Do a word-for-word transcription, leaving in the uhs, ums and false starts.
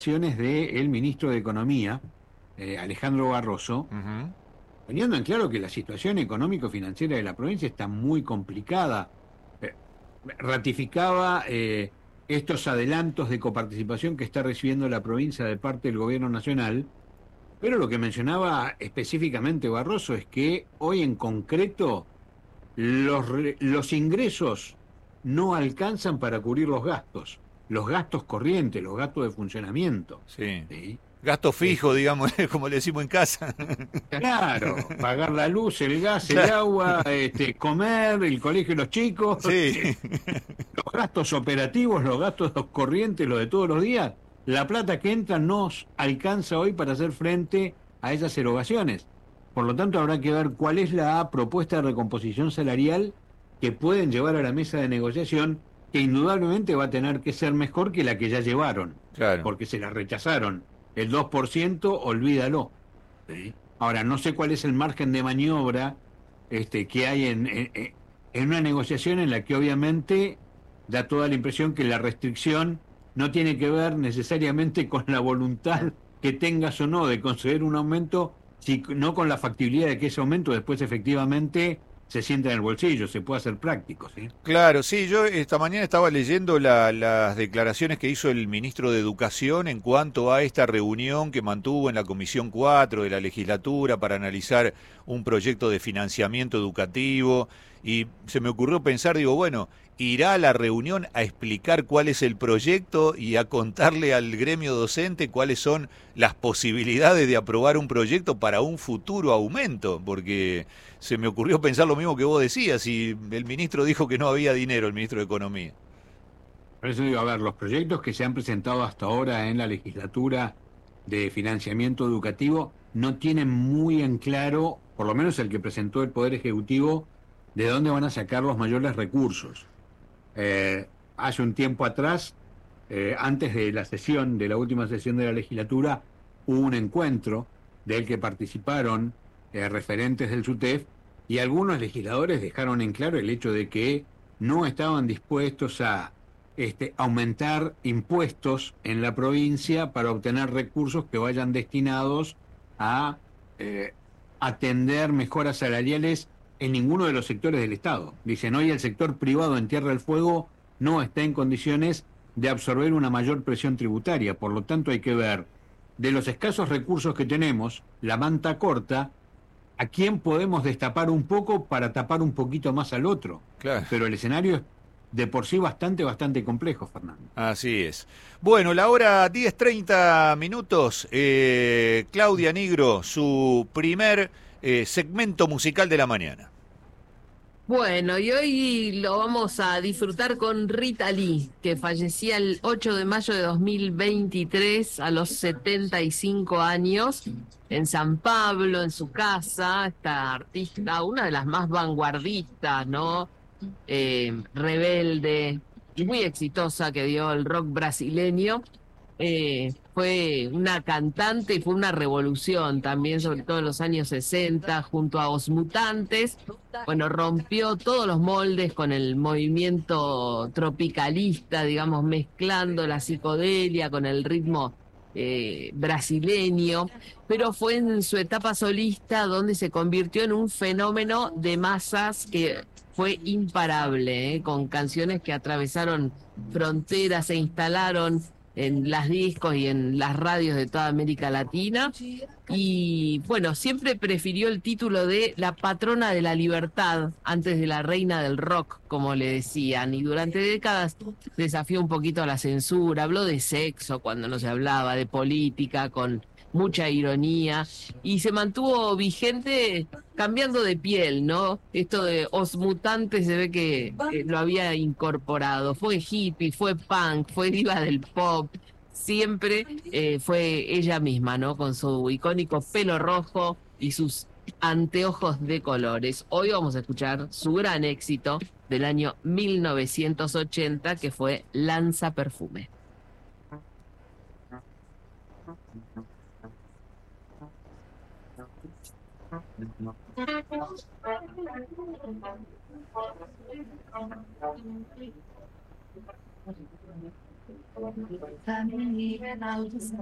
del ministro de Economía, eh, Alejandro Barroso, Ujú. poniendo en claro que la situación económico-financiera de la provincia está muy complicada. Eh, ratificaba eh, estos adelantos de coparticipación que está recibiendo la provincia de parte del gobierno nacional, pero lo que mencionaba específicamente Barroso es que hoy en concreto los, re- los ingresos no alcanzan para cubrir los gastos, los gastos corrientes, los gastos de funcionamiento. Sí. ¿Sí? Gasto fijo, Este, digamos, como le decimos en casa. claro, pagar la luz, el gas, el Claro. agua, este, comer, el colegio de los chicos, Sí. los gastos operativos, los gastos corrientes, lo de todos los días, la plata que entra no s- alcanza hoy para hacer frente a esas erogaciones. Por lo tanto, habrá que ver cuál es la propuesta de recomposición salarial que pueden llevar a la mesa de negociación, que indudablemente va a tener que ser mejor que la que ya llevaron, Claro. porque se la rechazaron. El dos por ciento, olvídalo. ¿Sí? Ahora, no sé cuál es el margen de maniobra este, que hay en, en, en una negociación en la que obviamente da toda la impresión que la restricción no tiene que ver necesariamente con la voluntad que tengas o no de conceder un aumento, sino con la factibilidad de que ese aumento después efectivamente se sienta en el bolsillo, se pueda hacer práctico, ¿sí? Claro, sí, yo esta mañana estaba leyendo la- las declaraciones que hizo el ministro de Educación en cuanto a esta reunión que mantuvo en la Comisión cuatro de la legislatura para analizar un proyecto de financiamiento educativo y se me ocurrió pensar, digo, bueno, irá a la reunión a explicar cuál es el proyecto y a contarle al gremio docente cuáles son las posibilidades de aprobar un proyecto para un futuro aumento, porque se me ocurrió pensar lo mismo que vos decías, y el ministro dijo que no había dinero, el ministro de Economía. Por eso digo, a ver, los proyectos que se han presentado hasta ahora en la legislatura de financiamiento educativo no tienen muy en claro, por lo menos el que presentó el Poder Ejecutivo, de dónde van a sacar los mayores recursos. Eh, hace un tiempo atrás, eh, antes de la sesión, de la última sesión de la legislatura, hubo un encuentro del que participaron eh, referentes del SUTEF y algunos legisladores dejaron en claro el hecho de que no estaban dispuestos a este, aumentar impuestos en la provincia para obtener recursos que vayan destinados a eh, atender mejoras salariales en ninguno de los sectores del Estado. Dicen, hoy el sector privado en Tierra del Fuego no está en condiciones de absorber una mayor presión tributaria. Por lo tanto, hay que ver de los escasos recursos que tenemos, la manta corta, a quién podemos destapar un poco para tapar un poquito más al otro. Claro, Pero el escenario es de por sí bastante, bastante complejo, Fernando. así es. Bueno, la hora diez treinta minutos, eh, Claudia Nigro, su primer eh, segmento musical de la mañana. Bueno, y hoy lo vamos a disfrutar con Rita Lee, que fallecía el ocho de mayo de dos mil veintitrés a los setenta y cinco años en San Pablo, en su casa. Esta artista, una de las más vanguardistas, ¿no? Eh, rebelde y muy exitosa que dio el rock brasileño. Eh, fue una cantante y fue una revolución también, sobre todo en los años sesenta, junto a Os Mutantes. Bueno, rompió todos los moldes con el movimiento tropicalista, digamos, mezclando la psicodelia con el ritmo eh, brasileño, pero fue en su etapa solista donde se convirtió en un fenómeno de masas que fue imparable, ¿eh? Con canciones que atravesaron fronteras, se instalaron en las discos y en las radios de toda América Latina. Y bueno, siempre prefirió el título de la patrona de la libertad antes de la reina del rock, como le decían. Y durante décadas desafió un poquito a la censura, habló de sexo cuando no se hablaba, de política, con mucha ironía, y se mantuvo vigente cambiando de piel, ¿no? Esto de Os Mutantes se ve que eh, lo había incorporado. Fue hippie, fue punk, fue diva del pop. Siempre eh, fue ella misma, ¿no? Con su icónico pelo rojo y sus anteojos de colores. Hoy vamos a escuchar su gran éxito del año mil novecientos ochenta, que fue Lanza Perfume.